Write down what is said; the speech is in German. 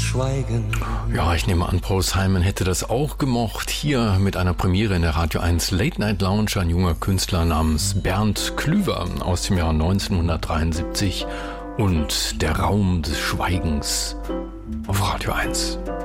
Schweigen. Ja, ich nehme an, Paul Simon hätte das auch gemocht. Hier mit einer Premiere in der Radio 1 Late Night Lounge, ein junger Künstler namens Bernd Klüver aus dem Jahr 1973 und der Raum des Schweigens auf Radio 1.